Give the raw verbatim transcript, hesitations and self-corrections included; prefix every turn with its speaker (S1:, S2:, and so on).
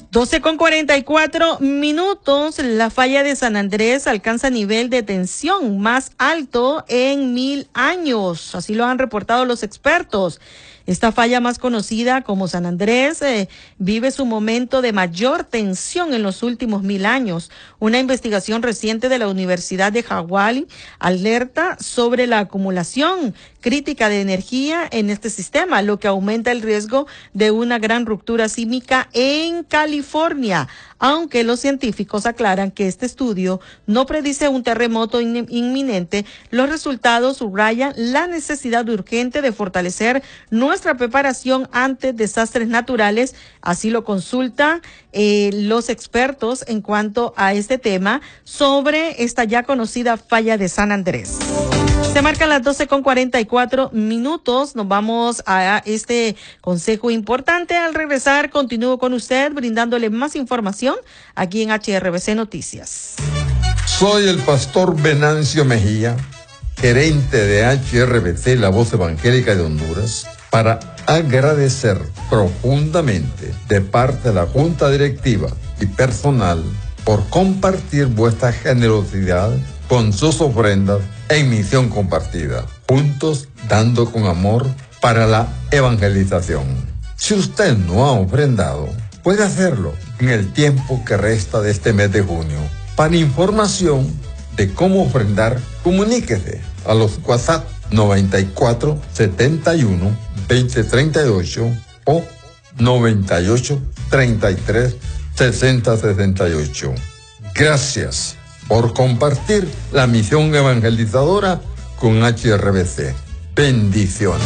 S1: doce con cuarenta y cuatro minutos, la falla de San Andrés alcanza nivel de tensión más alto en mil años. Así lo han reportado los expertos. Esta falla, más conocida como San Andrés, eh, vive su momento de mayor tensión en los últimos mil años. Una investigación reciente de la Universidad de Hawái alerta sobre la acumulación crítica de energía en este sistema, lo que aumenta el riesgo de una gran ruptura sísmica en California. Aunque los científicos aclaran que este estudio no predice un terremoto in- inminente, los resultados subrayan la necesidad urgente de fortalecer nuestra preparación ante desastres naturales. Así lo consultan eh, los expertos en cuanto a este tema sobre esta ya conocida falla de San Andrés. Se marcan las doce con cuarenta y cuatro minutos. Nos vamos a este consejo importante. Al regresar, continúo con usted brindándole más información aquí en H R B C Noticias.
S2: Soy el pastor Venancio Mejía, gerente de H R B C, la voz evangélica de Honduras, para agradecer profundamente de parte de la Junta Directiva y personal por compartir vuestra generosidad con sus ofrendas en misión compartida, juntos dando con amor para la evangelización. Si usted no ha ofrendado, puede hacerlo en el tiempo que resta de este mes de junio. Para información de cómo ofrendar, comuníquese a los WhatsApp noventa y cuatro, setenta y uno, veinte treinta y ocho o noventa y ocho, treinta y tres, sesenta sesenta y ocho. Gracias por compartir la misión evangelizadora con H R B C. Bendiciones.